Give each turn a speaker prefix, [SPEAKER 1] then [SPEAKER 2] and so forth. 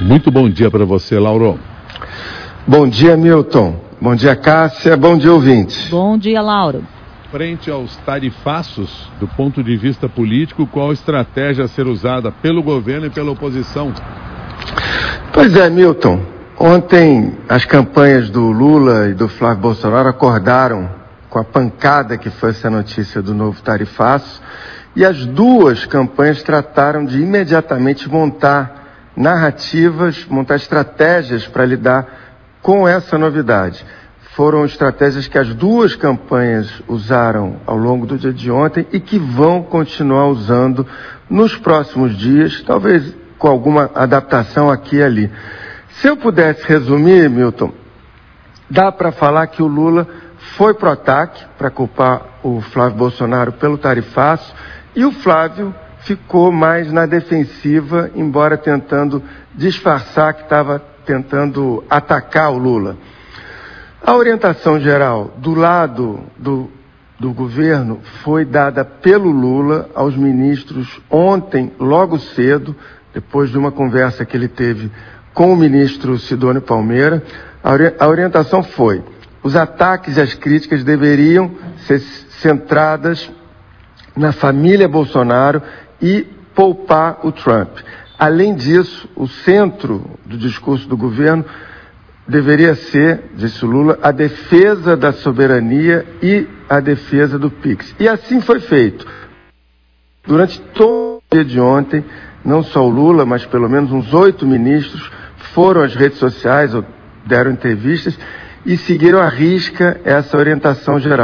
[SPEAKER 1] Muito bom dia para você, Lauro.
[SPEAKER 2] Bom dia, Milton. Bom dia, Cássia. Bom dia, ouvintes.
[SPEAKER 3] Bom dia, Lauro.
[SPEAKER 1] Frente aos tarifaços, do ponto de vista político, qual a estratégia a ser usada pelo governo e pela oposição?
[SPEAKER 2] Pois é, Milton. Ontem as campanhas do Lula e do Flávio Bolsonaro acordaram com a pancada que foi essa notícia do novo tarifaço, e as duas campanhas trataram de imediatamente montar narrativas, montar estratégias para lidar com essa novidade. Foram estratégias que as duas campanhas usaram ao longo do dia de ontem e que vão continuar usando nos próximos dias, talvez com alguma adaptação aqui e ali. Se eu pudesse resumir, Milton, dá para falar que o Lula foi pro ataque para culpar o Flávio Bolsonaro pelo tarifaço, e o Flávio ficou mais na defensiva, embora tentando disfarçar que estava tentando atacar o Lula. A orientação geral do lado do governo foi dada pelo Lula aos ministros ontem, logo cedo, depois de uma conversa que ele teve com o ministro Sidônio Palmeira. A orientação foi: os ataques e as críticas deveriam ser centradas na família Bolsonaro e poupar o Trump. Além disso, o centro do discurso do governo deveria ser, disse o Lula, a defesa da soberania e a defesa do PIX. E assim foi feito. Durante todo o dia de ontem, não só o Lula, mas pelo menos uns 8 ministros foram às redes sociais ou deram entrevistas e seguiram à risca essa orientação geral.